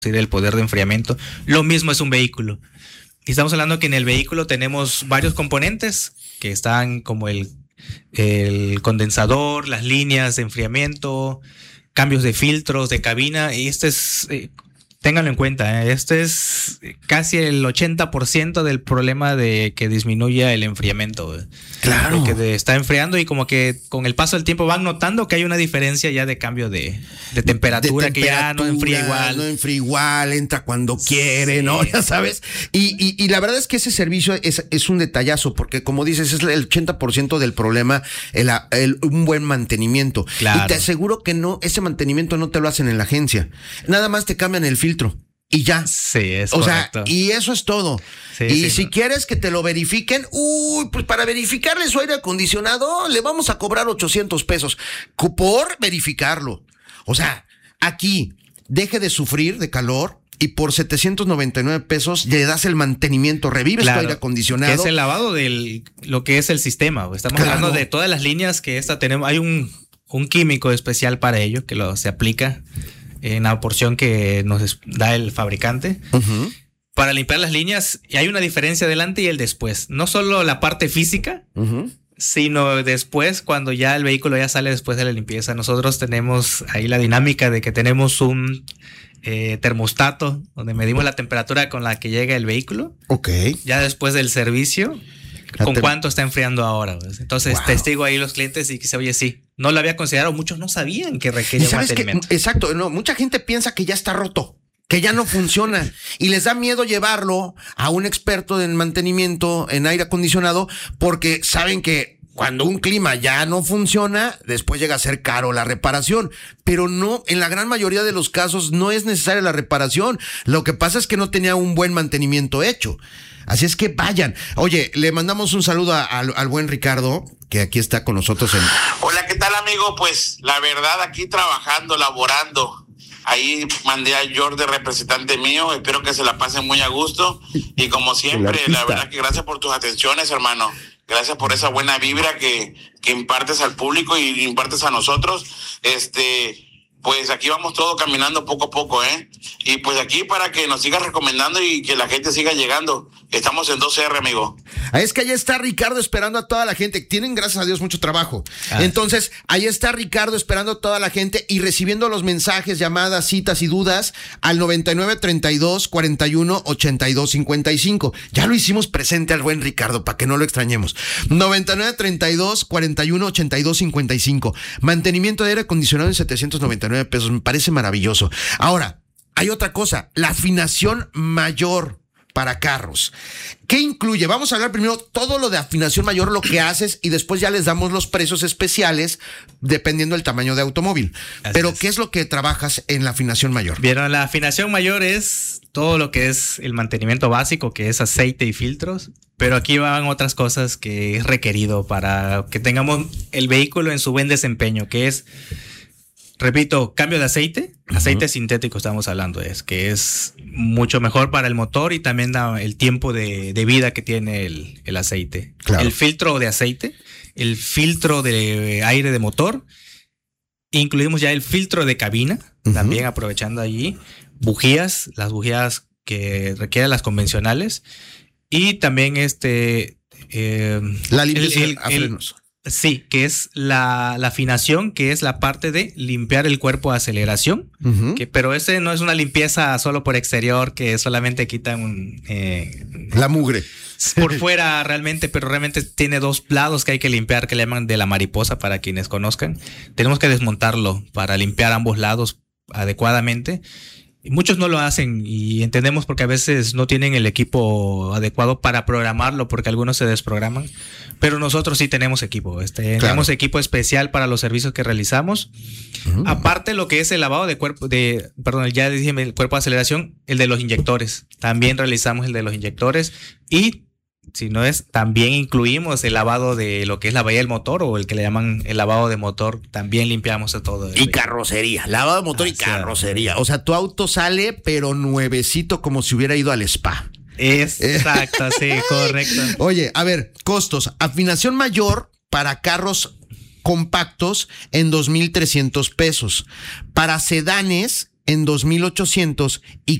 el poder de enfriamiento. Lo mismo es un vehículo. Y estamos hablando que en el vehículo tenemos varios componentes que están como el condensador, las líneas de enfriamiento, cambios de filtros, de cabina. Y ténganlo en cuenta, este es casi el 80% del problema de que disminuya el enfriamiento. Claro. Que está enfriando y como que con el paso del tiempo van notando que hay una diferencia ya de cambio de temperatura, que ya no enfría igual. No enfría igual, entra cuando quiere, ¿no? Ya sabes. Y la verdad es que ese servicio es un detallazo, porque como dices, es el 80% del problema, un buen mantenimiento. Claro. Y te aseguro que ese mantenimiento no te lo hacen en la agencia. Nada más te cambian el filtro y ya. Sí, es correcto. Y eso es todo. Sí, y si quieres que te lo verifiquen, pues para verificarle su aire acondicionado le vamos a cobrar 800 pesos por verificarlo. O sea, aquí deje de sufrir de calor y por 799 pesos le das el mantenimiento, revives tu aire acondicionado. Que es el lavado de lo que es el sistema. Estamos hablando de todas las líneas que tenemos. Hay un químico especial para ello que se aplica en la porción que nos da el fabricante para limpiar las líneas. Y hay una diferencia delante y el después. No solo la parte física, sino después, cuando ya el vehículo ya sale después de la limpieza. Nosotros tenemos ahí la dinámica de que tenemos un termostato donde medimos la temperatura con la que llega el vehículo. Ok. Ya después del servicio, ¿con cuánto está enfriando ahora? Entonces, testigo ahí los clientes y que se oye, sí, no lo había considerado. Muchos no sabían que requería mantenimiento. Exacto, no, mucha gente piensa que ya está roto, que ya no funciona y les da miedo llevarlo a un experto en mantenimiento en aire acondicionado porque saben que cuando un clima ya no funciona, después llega a ser caro la reparación. Pero no, en la gran mayoría de los casos no es necesaria la reparación. Lo que pasa es que no tenía un buen mantenimiento hecho. Así es que vayan. Oye, le mandamos un saludo al buen Ricardo, que aquí está con nosotros. Hola, ¿qué tal, amigo? Pues la verdad, aquí trabajando, laborando. Ahí mandé a George de representante mío. Espero que se la pasen muy a gusto. Y como siempre, la verdad que gracias por tus atenciones, hermano. Gracias por esa buena vibra que impartes al público y impartes a nosotros. Pues aquí vamos todo caminando poco a poco, Y pues aquí para que nos sigas recomendando y que la gente siga llegando. Estamos en 2R, amigo. Es que ahí está Ricardo esperando a toda la gente. Tienen, gracias a Dios, mucho trabajo. Entonces, ahí está Ricardo esperando a toda la gente y recibiendo los mensajes, llamadas, citas y dudas al 99 32 41 82 55. Ya lo hicimos presente al buen Ricardo para que no lo extrañemos. 99 32 41 82 55. Mantenimiento de aire acondicionado en 799 pesos. Me parece maravilloso. Ahora, hay otra cosa, la afinación mayor para carros. ¿Qué incluye? Vamos a hablar primero todo lo de afinación mayor, lo que haces, y después ya les damos los precios especiales dependiendo del tamaño de automóvil. Pero ¿qué es lo que trabajas en la afinación mayor? Bien, la afinación mayor es todo lo que es el mantenimiento básico, que es aceite y filtros. Pero aquí van otras cosas que es requerido para que tengamos el vehículo en su buen desempeño, que es, repito, cambio de aceite. Aceite sintético estamos hablando, que es mucho mejor para el motor y también da el tiempo de vida que tiene el aceite. Claro. El filtro de aceite, el filtro de aire de motor, incluimos ya el filtro de cabina, también aprovechando allí, las bujías que requieren las convencionales, y también la limpieza a frenos. Sí, que es la afinación, que es la parte de limpiar el cuerpo de aceleración, pero ese no es una limpieza solo por exterior, que solamente quitan la mugre por fuera realmente, pero realmente tiene dos lados que hay que limpiar, que le llaman de la mariposa para quienes conozcan. Tenemos que desmontarlo para limpiar ambos lados adecuadamente. Muchos no lo hacen y entendemos porque a veces no tienen el equipo adecuado para programarlo, porque algunos se desprograman, pero nosotros sí tenemos equipo. Tenemos equipo especial para los servicios que realizamos. Aparte lo que es el lavado de cuerpo, ya dije el cuerpo de aceleración, el de los inyectores. También realizamos el de los inyectores y si no es, también incluimos el lavado de lo que es la bahía del motor, o el que le llaman el lavado de motor. También limpiamos de todo. Y carrocería, lavado de motor y carrocería. O sea, tu auto sale, pero nuevecito, como si hubiera ido al spa. Exacto, sí, correcto. Oye, a ver, costos. Afinación mayor para carros compactos en 2,300 pesos. Para sedanes en 2800 y